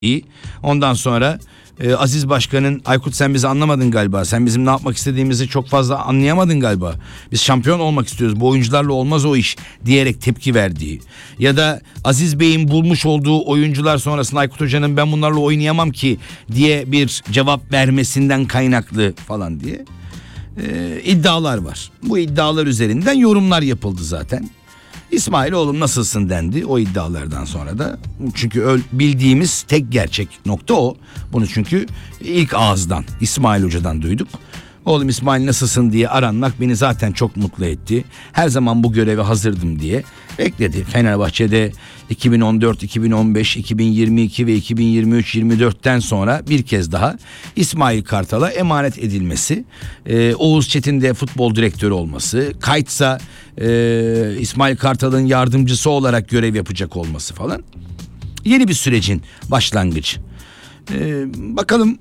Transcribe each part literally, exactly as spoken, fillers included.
Ondan sonra e, Aziz Başkan'ın Aykut sen bizi anlamadın galiba. Sen bizim ne yapmak istediğimizi çok fazla anlayamadın galiba. Biz şampiyon olmak istiyoruz. Bu oyuncularla olmaz o iş diyerek tepki verdiği. Ya da Aziz Bey'in bulmuş olduğu oyuncular sonrasında Aykut Hoca'nın ben bunlarla oynayamam ki diye bir cevap vermesinden kaynaklı falan diye e, iddialar var. Bu iddialar üzerinden yorumlar yapıldı zaten. İsmail oğlum nasılsın dendi o iddialardan sonra da. Çünkü öl, bildiğimiz tek gerçek nokta o. Bunu çünkü ilk ağızdan İsmail Hoca'dan duyduk. Oğlum İsmail nasılsın diye aranmak beni zaten çok mutlu etti. Her zaman bu göreve hazırdım diye bekledi. Fenerbahçe'de iki bin on dört, iki bin on beş, iki bin yirmi iki ve iki bin yirmi üç yirmi dörtten sonra bir kez daha İsmail Kartal'a emanet edilmesi, e, Oğuz Çetin de futbol direktörü olması, Kaytsa e, İsmail Kartal'ın yardımcısı olarak görev yapacak olması falan yeni bir sürecin başlangıcı. E, bakalım.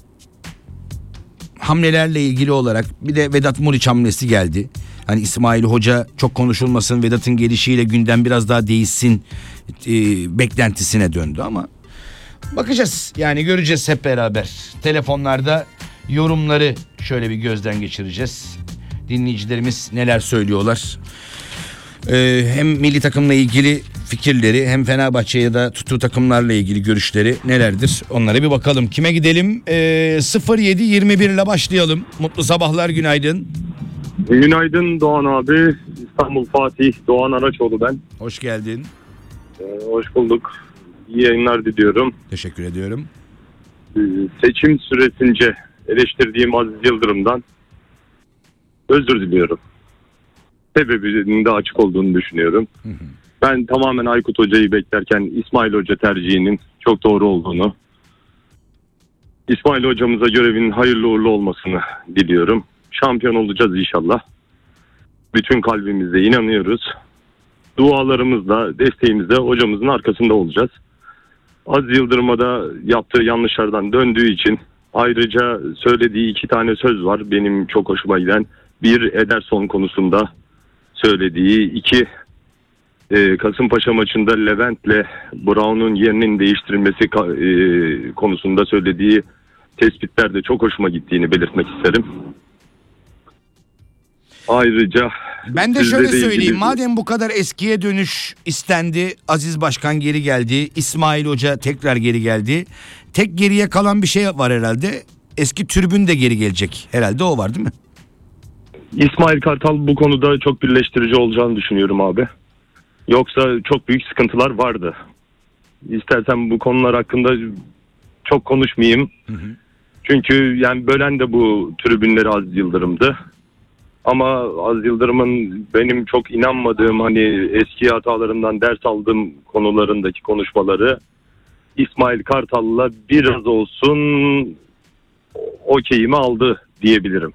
Hamlelerle ilgili olarak bir de Vedat Muriç hamlesi geldi. Hani İsmail Hoca çok konuşulmasın, Vedat'ın gelişiyle gündem biraz daha değişsin e, beklentisine döndü ama bakacağız. Yani göreceğiz hep beraber. Telefonlarda yorumları şöyle bir gözden geçireceğiz. Dinleyicilerimiz neler söylüyorlar. Ee, hem milli takımla ilgili fikirleri hem Fenerbahçe ya da tuttuğu takımlarla ilgili görüşleri nelerdir onlara bir bakalım. Kime gidelim? Ee, sıfır yedi yirmi bir ile başlayalım. Mutlu sabahlar, günaydın. Günaydın Doğan abi. İstanbul Fatih Doğan Araçoğlu ben. Hoş geldin. Ee, hoş bulduk. İyi yayınlar diliyorum. Teşekkür ediyorum. Ee, seçim süresince eleştirdiğim Aziz Yıldırım'dan özür diliyorum. Sebebinin de açık olduğunu düşünüyorum. Hı hı. Ben tamamen Aykut Hoca'yı beklerken İsmail Hoca tercihinin çok doğru olduğunu, İsmail Hocamıza görevinin hayırlı uğurlu olmasını diliyorum. Şampiyon olacağız inşallah. Bütün kalbimizle inanıyoruz. Dualarımızla, desteğimizle hocamızın arkasında olacağız. Aziz Yıldırım'a da yaptığı yanlışlardan döndüğü için ayrıca söylediği iki tane söz var. Benim çok hoşuma giden. Bir, Ederson konusunda söylediği, iki e, Kasımpaşa maçında Levent'le Brown'un yerinin değiştirilmesi e, konusunda söylediği tespitler de çok hoşuma gittiğini belirtmek isterim. Ayrıca ben de şöyle söyleyeyim, ilgili... madem bu kadar eskiye dönüş istendi, Aziz Başkan geri geldi, İsmail Hoca tekrar geri geldi. Tek geriye kalan bir şey var herhalde. Eski tribün de geri gelecek. Herhalde o var değil mi? İsmail Kartal bu konuda çok birleştirici olacağını düşünüyorum abi. Yoksa çok büyük sıkıntılar vardı. İstersen bu konular hakkında çok konuşmayayım. Hı hı. Çünkü yani bölen de bu tribünleri Aziz Yıldırım'dı. Ama Aziz Yıldırım'ın benim çok inanmadığım, hani eski hatalarından ders aldığım konularındaki konuşmaları İsmail Kartal'la biraz olsun okeyimi aldı diyebilirim.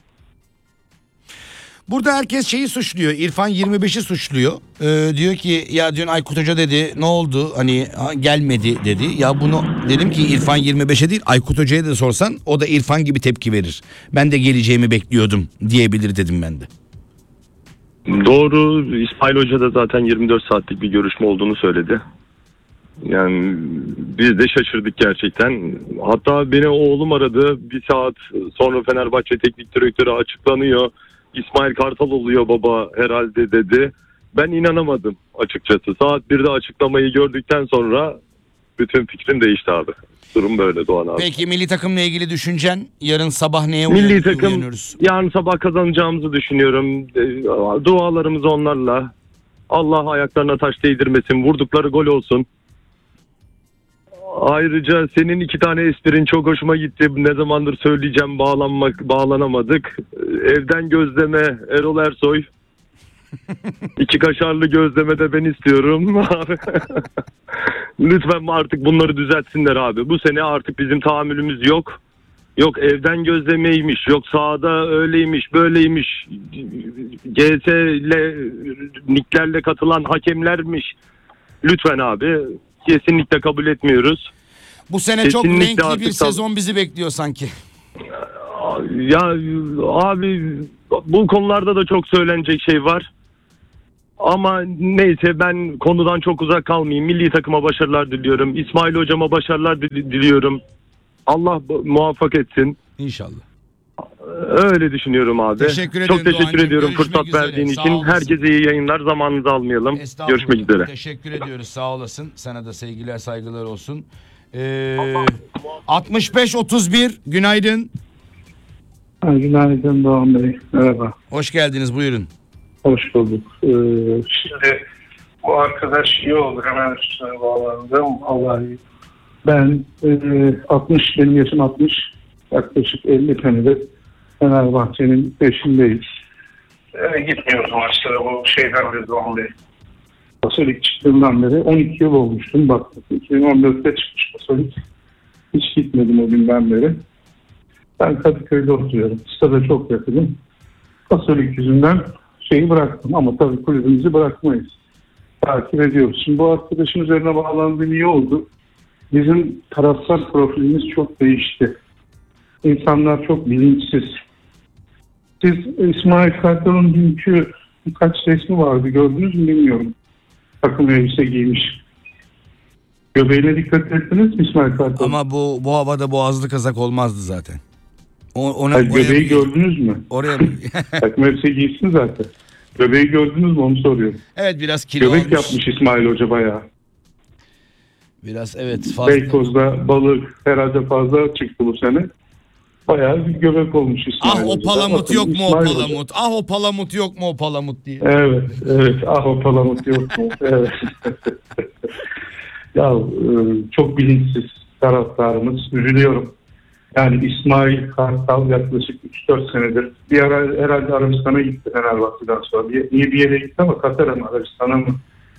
Burada herkes şeyi suçluyor. İrfan yirmi beşi suçluyor. Ee, diyor ki ya dün Aykut Hoca dedi ne oldu hani gelmedi dedi. Ya bunu dedim ki İrfan yirmi beşe değil Aykut Hoca'ya da sorsan o da İrfan gibi tepki verir. Ben de geleceğimi bekliyordum diyebilir dedim ben de. Doğru. İsmail Hoca da zaten yirmi dört saatlik bir görüşme olduğunu söyledi. Yani biz de şaşırdık gerçekten. Hatta beni oğlum aradı. Bir saat sonra Fenerbahçe Teknik Direktörü açıklanıyor. İsmail Kartal oluyor baba herhalde dedi. Ben inanamadım açıkçası. Saat birde açıklamayı gördükten sonra bütün fikrim değişti abi. Durum böyle Doğan abi. Peki milli takımla ilgili düşüncen yarın sabah neye milli uyanıyoruz? Milli takım yarın sabah kazanacağımızı düşünüyorum. Dualarımız onlarla. Allah ayaklarına taş değdirmesin. Vurdukları gol olsun. Ayrıca senin iki tane esprin çok hoşuma gitti. Ne zamandır söyleyeceğim, bağlanmak bağlanamadık. Evden gözleme Erol Ersoy. İki kaşarlı gözleme de ben istiyorum. Lütfen artık bunları düzeltsinler abi. Bu sene artık bizim tahammülümüz yok. Yok evden gözlemeymiş, yok sahada öyleymiş, böyleymiş. G S ile nicklerle katılan hakemlermiş. Lütfen abi. Kesinlikle kabul etmiyoruz. Bu sene kesinlikle çok renkli bir sezon bizi bekliyor sanki. Ya abi bu konularda da çok söylenecek şey var. Ama neyse, ben konudan çok uzak kalmayayım. Milli takıma başarılar diliyorum. İsmail hocama başarılar dil- diliyorum. Allah bu- muvaffak etsin. İnşallah. Öyle düşünüyorum abi. Teşekkür Çok ederim teşekkür Doğancığım. ediyorum Görüşmek fırsat üzere. verdiğin Sağ için. olasın. Herkese iyi yayınlar. Zamanınızı almayalım. Estağfurullah. Görüşmek üzere. Teşekkür ediyoruz. Sağ olasın. Sana da sevgiler, saygılar olsun. Ee, altmış beş otuz bir günaydın. Ha, günaydın Doğan Bey. Merhaba. Hoş geldiniz. Buyurun. Hoş bulduk. Ee, şimdi bu arkadaş iyi oldu. Hemen üstüne bağlandım. Vallahi ben e, altmış, benim yaşım altmış. Yaklaşık elli senedir Fenerbahçe'nin peşindeyiz. Ee, gitmiyoruz maçlara bu şeyden beri Doğan Bey. Pasolik çıktığından beri on iki yıl olmuştum. Bak iki bin on dörtte çıkmış Pasolik. Hiç gitmedim o günden beri. Ben Kadıköy'de oturuyorum. Stada çok yakınım. Pasolik yüzünden şeyi bıraktım ama tabii kulübümüzü bırakmayız. Takip ediyoruz. Şimdi bu arkadaşın üzerine bağlandığım iyi oldu. Bizim taraftar profilimiz çok değişti. İnsanlar çok bilinçsiz. Siz İsmail Kartal'ın dünkü birkaç resmi vardı, gördünüz mü bilmiyorum. Takım elbise giymiş. Göbeğine dikkat ettiniz mi İsmail Kartal? Ama bu bu havada boğazlı kazak olmazdı zaten. O, ona, Hayır, oraya- göbeği gördünüz mü? Oraya Takım elbise giysin zaten. Göbeği gördünüz mü onu soruyorum. evet, biraz kilo Göbek olmuş. yapmış İsmail Hoca bayağı. Biraz evet fazla. Beykoz'da balık herhalde fazla çıktı bu sene. Bayağı bir göbek olmuş İsmail Ah o Hoca'da. palamut Bakın yok mu o İsmail Hoca- palamut? Ah o palamut yok mu o palamut diye. Evet, evet. Ah o palamut yok mu? Evet. Ya e, çok bilinçsiz taraftarımız. Üzülüyorum. Yani İsmail Kartal yaklaşık üç dört senedir. Bir ara herhalde Arabistan'a gitti Fenerbahçe'den sonra. Bir, niye bir yere gitti ama Katar'a mı Arabistan'a mı?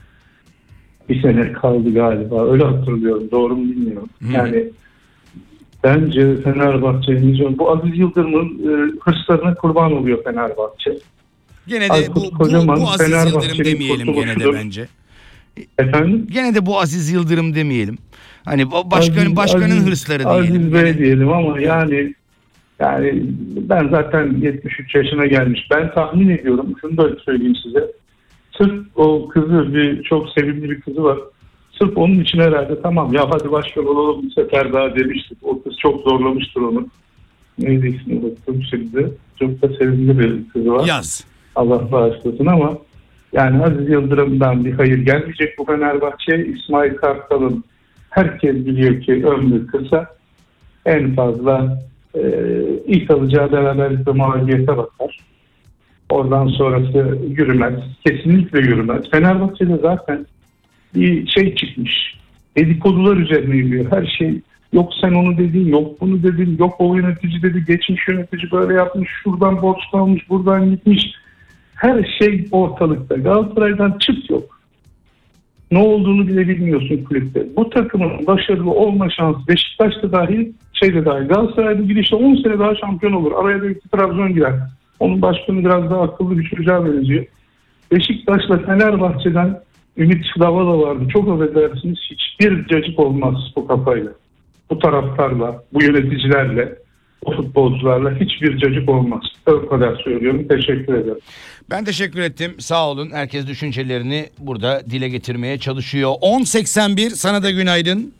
Bir sene kaldı galiba. Öyle hatırlıyorum. Doğru mu bilmiyorum. Hı. Yani bence Fenerbahçe'nin bu Aziz Yıldırım'ın e, hırslarına kurban oluyor Fenerbahçe. Gene de Aykut bu, bu, Kocaman, bu Aziz Fenerbahçe'nin Yıldırım demeyelim gene de kurtuluşudur. bence. Efendim? Gene de bu Aziz Yıldırım demeyelim. Hani o başkanın Aziz- başkanın Aziz- hırsları diyelim. Aziz Bey Gene- diyelim ama yani yani ben zaten yetmiş üç yaşına gelmiş. Ben tahmin ediyorum. Şunu da söyleyeyim size. Sırf o kızı, bir çok sevimli bir kızı var. Sırf onun için herhalde tamam ya hadi başkan olalım bir sefer daha demiştik. O kız çok zorlamıştır onu. Neydi ismini unuttum şimdi. Çok da sevimli bir kızı var. Yaz. Allah bağışlasın ama yani Aziz Yıldırım'dan bir hayır gelmeyecek bu Fenerbahçe. İsmail Kartal'ın herkes biliyor ki ömrü kısa. En fazla e, ilk alacağı beraberlik ve mağlubiyete bakar. Oradan sonrası yürümez. Kesinlikle yürümez. Fenerbahçe'de zaten bir şey çıkmış. Dedikodular üzerine yürüyor. Her şey yok sen onu dedin, yok bunu dedin, yok o yönetici dedi, geçmiş yönetici böyle yapmış, şuradan borç kalmış, buradan gitmiş. Her şey ortalıkta. Galatasaray'dan çıt yok. Ne olduğunu bile bilmiyorsun kulüpte. Bu takımın başarılı olma şansı Beşiktaş'ta dahil, şeyde dahil. Galatasaray'da gidişte on sene daha şampiyon olur. Araya da bir Trabzon girer. Onun başkanı biraz daha akıllı bir çocuğa benziyor. Beşiktaş'la Fenerbahçe'den Ümit Davala vardı. Çok affedersiniz, hiçbir cacık olmaz bu kafayla. Bu taraftarla, bu yöneticilerle, o futbolcularla hiçbir cacık olmaz. O kadar söylüyorum. Teşekkür ederim. Ben teşekkür ettim. Sağ olun. Herkes düşüncelerini burada dile getirmeye çalışıyor. on seksen bir sana da günaydın.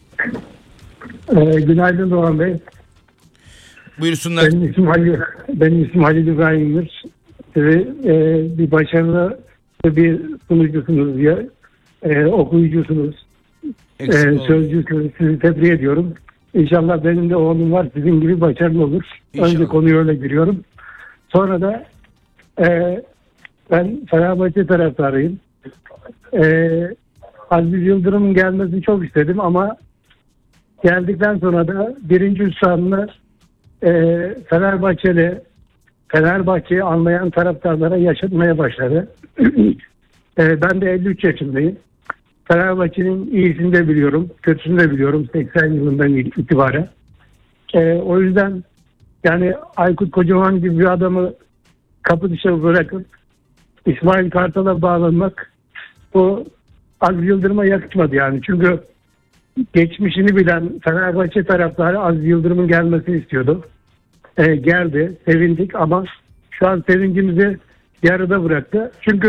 Ee, günaydın Doğan Bey. Buyursunlar. Benim ismim Halil, benim ismim Halil İbrahim'dir. Sizi e, bir başarılı bir sunucusunuz ya, e, okuyucusunuz, e, Eksik olmayın. sözcüsünüz. Sizi tebrik ediyorum. İnşallah benim de oğlum var, sizin gibi başarılı olur. İnşallah. Önce konuyu öyle giriyorum. Sonra da e, ben Fenerbahçe taraftarıyım. E, Aziz Yıldırım'ın gelmesini çok istedim ama geldikten sonra da birinci üstadını e, Fenerbahçeli Fenerbahçe'yi anlayan taraftarlara yaşatmaya başladı. e, ben de elli üç yaşındayım. Fenerbahçe'nin iyisini de biliyorum, kötüsünü de biliyorum seksen yılından itibaren. E, o yüzden yani Aykut Kocaman gibi bir adamı kapı dışarı bırakıp İsmail Kartal'a bağlanmak bu Aziz Yıldırım'a yakışmadı yani. Çünkü geçmişini bilen Fenerbahçe taraftarı Aziz Yıldırım'ın gelmesini istiyordu. E, geldi, sevindik ama şu an sevincimizi yarıda bıraktı. Çünkü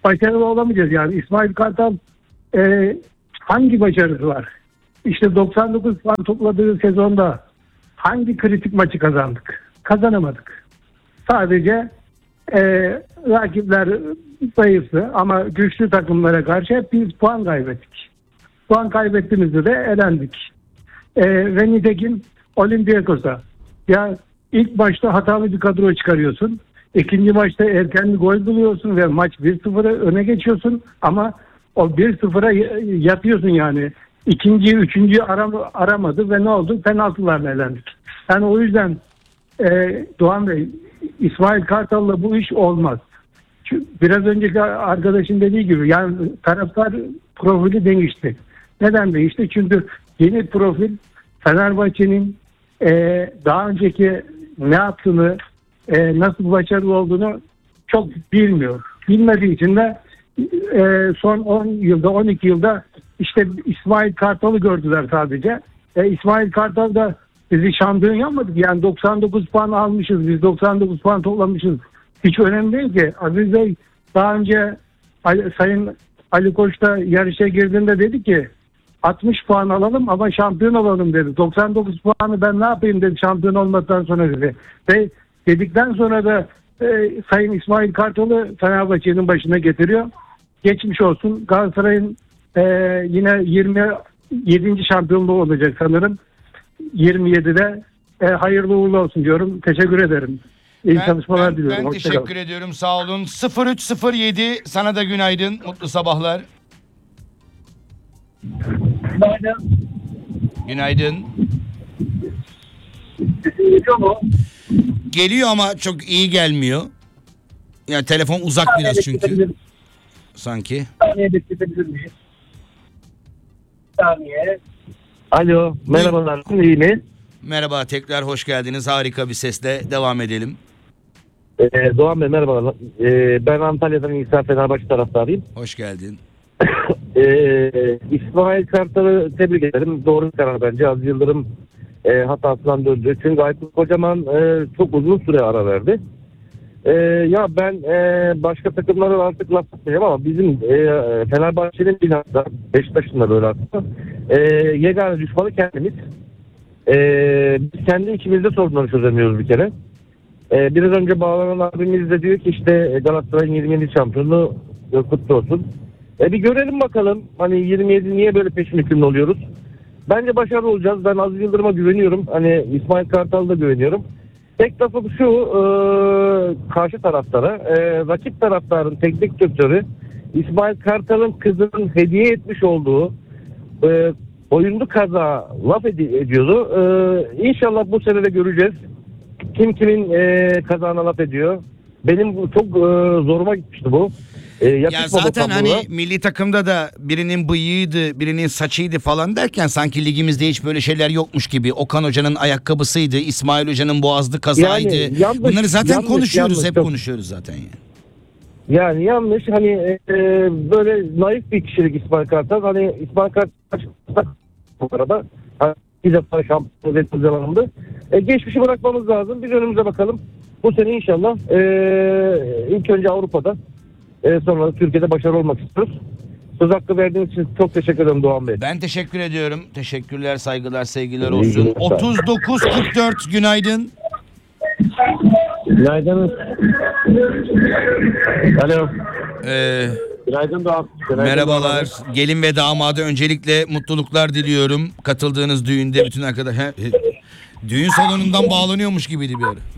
başarılı olamayacağız. Yani İsmail Kartal e, hangi başarısı var? İşte doksan dokuz puan topladığı sezonda hangi kritik maçı kazandık? Kazanamadık. Sadece e, rakipler zayıftı ama güçlü takımlara karşı hep biz puan kaybettik. Puan kaybettiğimizde de elendik. E, ve nitekim Olympiakos'a ya ilk maçta hatalı bir kadro çıkarıyorsun. İkinci maçta erken bir gol buluyorsun ve maç bir sıfıra öne geçiyorsun ama o bir sıfıra yatıyorsun yani. İkinciyi, üçüncüyü aram, aramadı ve ne oldu? Penaltılarla elendik. Yani o yüzden e, Doğan Bey, İsmail Kartal'la bu iş olmaz. Çünkü biraz önceki arkadaşın dediği gibi yani taraftar profili değişti. Neden değişti? Çünkü yeni profil Fenerbahçe'nin e, daha önceki ne yaptığını, e, nasıl başarılı olduğunu çok bilmiyor. Bilmediği için de e, son on yılda, on iki yılda işte İsmail Kartal'ı gördüler sadece. E, İsmail Kartal da bizi şampiyon yapmadık. Yani doksan dokuz puan almışız. Biz doksan dokuz puan toplamışız. Hiç önemli değil ki. Aziz Bey daha önce Ali, Sayın Ali Koç da yarışa girdiğinde dedi ki altmış puan alalım ama şampiyon olalım dedi. doksan dokuz puanı ben ne yapayım dedi şampiyon olmadan sonra dedi. Ve dedikten sonra da e, Sayın İsmail Kartal'ı Fenerbahçe'nin başına getiriyor. Geçmiş olsun. Galatasaray'ın e, yine yirmi yedinci şampiyonluğu olacak sanırım. yirmi yedide e, hayırlı uğurlu olsun diyorum. Teşekkür ederim. İyi Ben, çalışmalar ben, diliyorum. ben Hoşça teşekkür kalın. ediyorum. Sağ olun. sıfır üç sıfır yedi sana da günaydın. Mutlu sabahlar. Günaydın. Geliyor ama çok iyi gelmiyor. Yani telefon uzak biraz çünkü. Sanki. Saniye bekletebilir miyiz? Saniye. Alo, merhabalar. İyi mi? Merhaba, tekrar hoş geldiniz. Harika bir sesle devam edelim. Ee, Doğan Bey merhabalar. Ee, ben Antalya'dan İhsan Fenerbahçe taraftarıyım. Hoş geldin. ee, İsmail Kartal'ı tebrik ederim. Doğru bir karar bence. Aziz Yıldırım e, hatasından döndü. Çünkü Aykut Kocaman e, çok uzun süre ara verdi. E, ya ben e, başka takımlara artık laf atmayacağım ama bizim e, Fenerbahçe'nin bilhassa Beşiktaş'ın da böyle aslında e, yegane düşmanı kendimiz. E, biz kendi ikimizde sorunları çözemiyoruz bir kere. E, biraz önce bağlanan abimiz de diyor ki işte Galatasaray'ın yirmi yedi şampiyonluğu kutlu olsun. E, bir görelim bakalım hani yirmi yedi niye böyle peşin hükümlü oluyoruz. Bence başarılı olacağız. Ben Aziz Yıldırım'a güveniyorum. Hani İsmail Kartal'a da güveniyorum. Tek lafım şu e, karşı taraftara e, rakip taraftarın teknik direktörü İsmail Kartal'ın kızının hediye etmiş olduğu e, oyunlu kaza laf ed- ediyordu. E, İnşallah bu sene de göreceğiz. Kim kimin e, kazağına laf ediyor. Benim bu çok e, zoruma gitmişti bu. E, Ya zaten hani milli takımda da birinin bıyığıydı, birinin saçıydı falan derken sanki ligimizde hiç böyle şeyler yokmuş gibi. Okan Hoca'nın ayakkabısıydı, İsmail Hoca'nın boğazlı kazaydı. Yani yanlış, Bunları zaten yanlış, konuşuyoruz, yanlış, hep çok. konuşuyoruz zaten yani. Yani yanlış hani e, böyle naif bir kişilik İsmail Kartal. Hani İsmail Kartal bu arada hani, bir defa şampiyon ettiği zamanında. E, geçmişi bırakmamız lazım. Biz önümüze bakalım. Bu sene inşallah e, ilk önce Avrupa'da e, sonra da Türkiye'de başarılı olmak istiyoruz. Söz hakkı verdiğiniz için çok teşekkür ederim Doğan Bey. Ben teşekkür ediyorum. Teşekkürler, saygılar, sevgiler İyi olsun. günler. otuz dokuz kırk dört günaydın. Günaydın. Alo. Ee, Günaydın Doğan. Günaydın merhabalar. Doğan. Gelin ve damada öncelikle mutluluklar diliyorum. Katıldığınız düğünde bütün arkadaşlar... Düğün salonundan bağlanıyormuş gibiydi bir ara.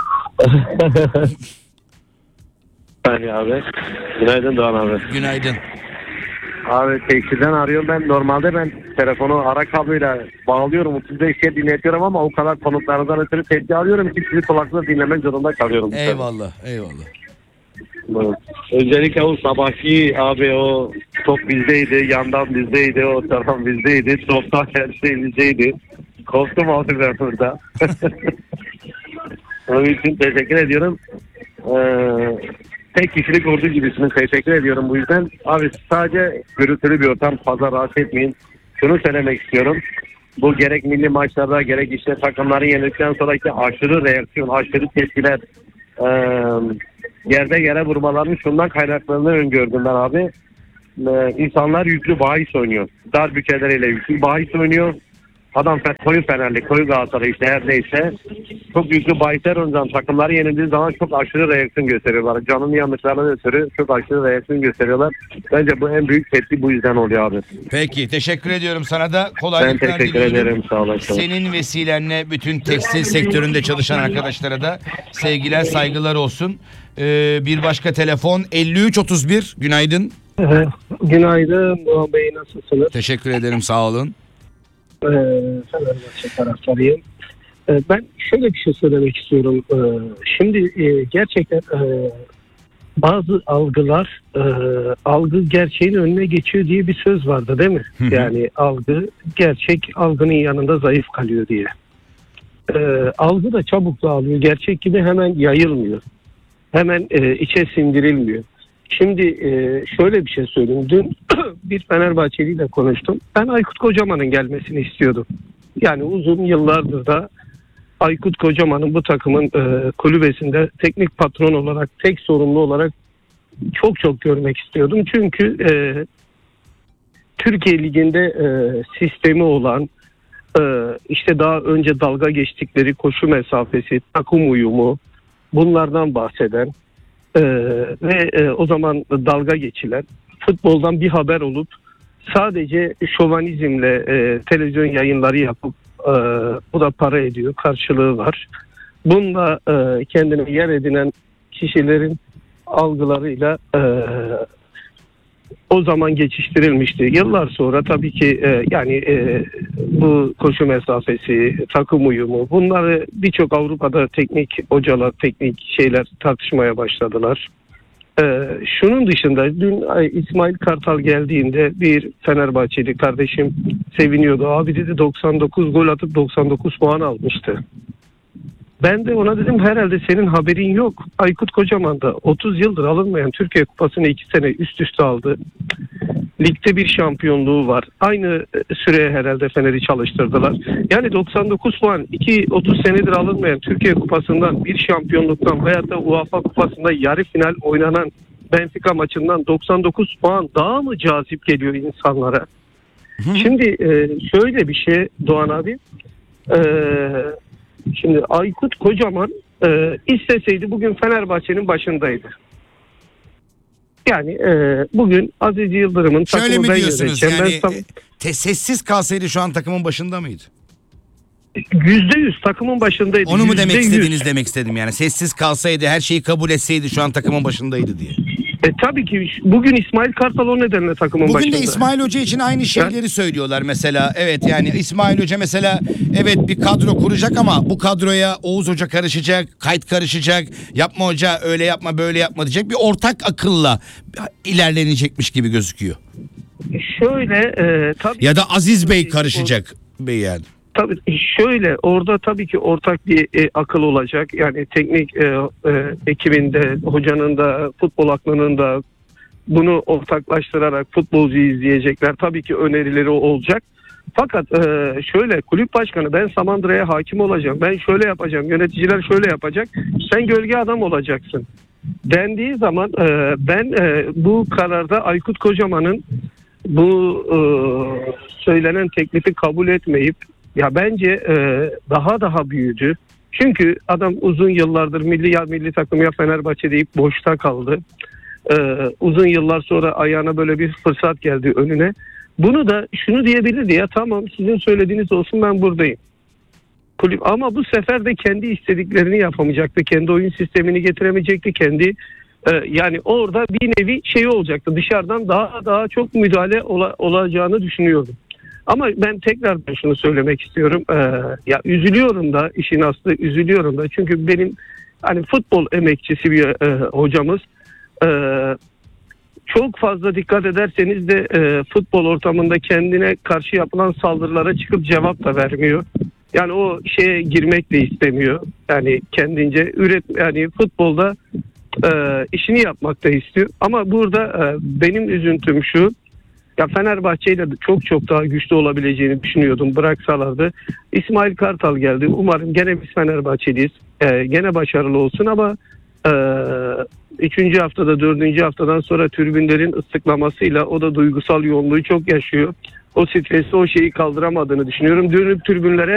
Yani abi. Günaydın Doğan abi. Günaydın. Abi tekstilden arıyorum ben. Normalde ben telefonu ara kablıyla bağlıyorum. otuz beş kere dinletiyorum ama o kadar konuklardan ötürü tepki alıyorum ki sizi kulaklıkla dinlemek zorunda kalıyorum. Eyvallah, eyvallah. Evet. Öncelikle o sabahki abi o top bizdeydi, yandan bizdeydi, o taraf bizdeydi, toptan her şey bizdeydi. Korktum abi ben burada. Onun için teşekkür ediyorum. Ee, tek kişilik ordu gibisiniz. Teşekkür ediyorum bu yüzden. Abi sadece gürültülü bir ortam, fazla rahatsız etmeyin. Şunu söylemek istiyorum. Bu gerek milli maçlarda gerek işte takımların yenildikten sonraki aşırı reaksiyon, aşırı tepkiler, ee, yerde yere vurmalarının şundan kaynaklandığını öngördüm ben abi. Ee, insanlar yüklü bahis oynuyor. Dar bütçeleriyle yüklü bahis oynuyor. Adam koyu Fenerli, koyu Galatasaray işte her neyse. Çok yüklü bahisler oynayan takımları yenildiği zaman çok aşırı reaksiyon gösteriyorlar. Canın yanlışlarına ötürü çok aşırı reaksiyon gösteriyorlar. Bence bu en büyük tepki bu yüzden oluyor abi. Peki teşekkür ediyorum sana da Ben kolaylıklar teşekkür diliyorum. ederim, sağ olasın. Senin vesilenle bütün tekstil sektöründe çalışan arkadaşlara da sevgiler saygılar olsun. Ee, bir başka telefon elli üç otuz bir günaydın. Evet, günaydın Doğan Bey, nasılsınız? Teşekkür ederim sağ olun. Ee, Fenerbahçe taraftarıyım. Ee, ben şöyle bir şey söylemek istiyorum. Ee, şimdi e, gerçekten e, bazı algılar e, algı gerçeğin önüne geçiyor diye bir söz vardı değil mi? Hı hı. Yani algı gerçek algının yanında zayıf kalıyor diye. Ee, algı da çabuk dağılıyor. Gerçek gibi hemen yayılmıyor. Hemen e, içe sindirilmiyor. Şimdi e, şöyle bir şey söyleyeyim. Dün bir Fenerbahçeliyle konuştum. Ben Aykut Kocaman'ın gelmesini istiyordum. Yani uzun yıllardır da Aykut Kocaman'ın bu takımın e, kulübesinde teknik patron olarak, tek sorumlu olarak çok çok görmek istiyordum. Çünkü e, Türkiye Ligi'nde e, sistemi olan, e, işte daha önce dalga geçtikleri koşu mesafesi, takım uyumu, bunlardan bahseden Ee, ve e, o zaman dalga geçilen, futboldan bir haber olup sadece şovanizmle e, televizyon yayınları yapıp e, bu da para ediyor, karşılığı var. Bununla e, kendine yer edinen kişilerin algılarıyla e, o zaman geçiştirilmişti. Yıllar sonra tabii ki e, yani e, bu koşu mesafesi, takım uyumu, bunları birçok Avrupa'da teknik hocalar, teknik şeyler tartışmaya başladılar. E, şunun dışında dün İsmail Kartal geldiğinde bir Fenerbahçeli kardeşim seviniyordu. Abi dedi doksan dokuz gol atıp doksan dokuz puan almıştı. Ben de ona dedim herhalde senin haberin yok. Aykut Kocaman da otuz yıldır alınmayan Türkiye Kupası'nı iki sene üst üste aldı. Ligde bir şampiyonluğu var. Aynı süreye herhalde Fener'i çalıştırdılar. Yani doksan dokuz puan, iki otuz senedir alınmayan Türkiye Kupası'ndan, bir şampiyonluktan veyahut da UEFA Kupası'nda yarı final oynanan Benfica maçından doksan dokuz puan daha mı cazip geliyor insanlara? Hı. Şimdi şöyle bir şey Doğan abi. Eee Şimdi Aykut Kocaman e, isteseydi bugün Fenerbahçe'nin başındaydı. Yani e, bugün Aziz Yıldırım'ın Şöyle takımı mi ben diyorsunuz yöneteceğim. yani Ben tam, te- sessiz kalsaydı şu an takımın başında mıydı? yüzde yüz takımın başındaydı. Onu mu demek yüzde yüz. istediğiniz demek istedim yani. Sessiz kalsaydı, her şeyi kabul etseydi şu an takımın başındaydı diye. E, tabii ki bugün İsmail Kartal o nedenle takımın Bugün başında. de İsmail Hoca için aynı şeyleri söylüyorlar mesela. Evet yani İsmail Hoca mesela evet bir kadro kuracak ama bu kadroya Oğuz Hoca karışacak, Kayt karışacak. Yapma hoca öyle yapma böyle yapma diyecek. Bir ortak akılla ilerlenecekmiş gibi gözüküyor. Şöyle e, tabii ya da Aziz Bey karışacak bey yani. Tabii şöyle orada tabii ki ortak bir e, akıl olacak. Yani teknik e, e, ekibinde, hocanın da, futbol aklının da bunu ortaklaştırarak futbolcuyu izleyecekler. Tabii ki önerileri olacak. Fakat e, şöyle kulüp başkanı ben Samandıra'ya hakim olacağım. Ben şöyle yapacağım. Yöneticiler şöyle yapacak. Sen gölge adam olacaksın dendiği zaman e, ben e, bu kararda Aykut Kocaman'ın bu e, söylenen teklifi kabul etmeyip ya bence e, daha daha büyüdü. Çünkü adam uzun yıllardır milli ya milli takım ya Fenerbahçe deyip boşta kaldı. E, uzun yıllar sonra ayağına böyle bir fırsat geldi önüne. Bunu da şunu diyebilirdi ya tamam sizin söylediğiniz olsun ben buradayım. Kulüp ama bu sefer de kendi istediklerini yapamayacaktı. Kendi oyun sistemini getiremeyecekti. Kendi e, yani orada bir nevi şey olacaktı. Dışarıdan daha daha çok müdahale ola, olacağını düşünüyordum. Ama ben tekrar şunu söylemek istiyorum. Ee, ya üzülüyorum da işin aslı üzülüyorum da. Çünkü benim hani futbol emekçisi bir e, hocamız. E, çok fazla dikkat ederseniz de e, futbol ortamında kendine karşı yapılan saldırılara çıkıp cevap da vermiyor. Yani o şeye girmek de istemiyor. Yani kendince üret yani futbolda e, işini yapmak da istiyor. Ama burada e, benim üzüntüm şu. Ya Fenerbahçe ile çok çok daha güçlü olabileceğini düşünüyordum bıraksalardı. İsmail Kartal geldi. Umarım gene biz Fenerbahçeliyiz. Ee, gene başarılı olsun ama Ee, üçüncü haftada, dördüncü haftadan sonra tribünlerin ıslıklamasıyla o da duygusal yoğunluğu çok yaşıyor. O stresi, o şeyi kaldıramadığını düşünüyorum. Dönüp tribünlere